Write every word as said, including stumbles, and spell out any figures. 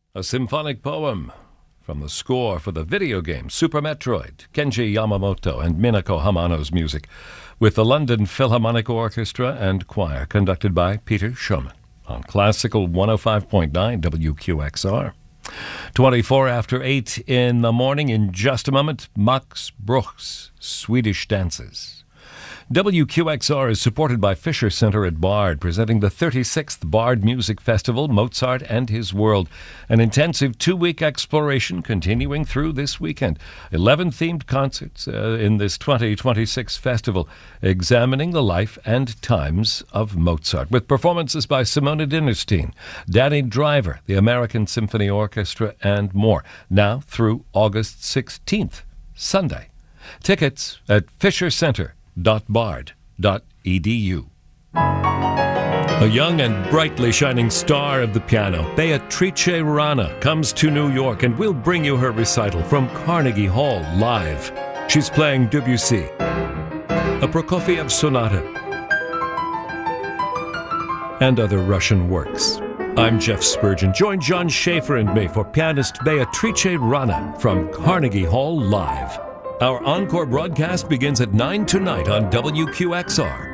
A symphonic poem from the score for the video game Super Metroid, Kenji Yamamoto and Minako Hamano's music, with the London Philharmonic Orchestra and Choir, conducted by Peter Schumann, on Classical one oh five point nine W Q X R. twenty-four after eight in the morning. In just a moment, Max Bruch's Swedish Dances. W Q X R is supported by Fisher Center at Bard, presenting the thirty-sixth Bard Music Festival, Mozart and His World, an intensive two-week exploration continuing through this weekend. Eleven themed concerts uh, in this twenty twenty-six festival, examining the life and times of Mozart, with performances by Simona Dinnerstein, Danny Driver, the American Symphony Orchestra, and more, now through August sixteenth, Sunday. Tickets at Fisher Center. bard dot e d u. A young and brightly shining star of the piano, Beatrice Rana, comes to New York and will bring you her recital from Carnegie Hall live. She's playing Debussy, a Prokofiev sonata, and other Russian works. I'm Jeff Spurgeon. Join John Schaefer and me for pianist Beatrice Rana from Carnegie Hall live. Our encore broadcast begins at nine tonight on W Q X R.